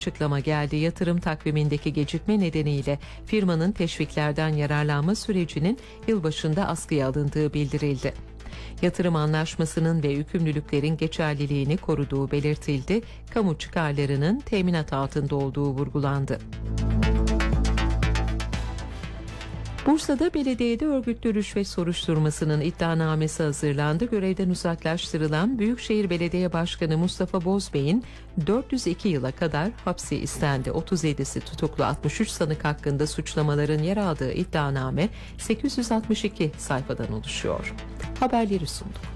Açıklama geldi. Yatırım takvimindeki gecikme nedeniyle firmanın teşviklerden yararlanma sürecinin yılbaşında askıya alındığı bildirildi. Yatırım anlaşmasının ve yükümlülüklerin geçerliliğini koruduğu belirtildi. Kamu çıkarlarının teminat altında olduğu vurgulandı. Bursa'da belediyede örgütlü rüşvet soruşturmasının iddianamesi hazırlandı. Görevden uzaklaştırılan Büyükşehir Belediye Başkanı Mustafa Bozbey'in 402 yıla kadar hapsi istendi. 37'si tutuklu, 63 sanık hakkında suçlamaların yer aldığı iddianame 862 sayfadan oluşuyor. Haberleri sunduk.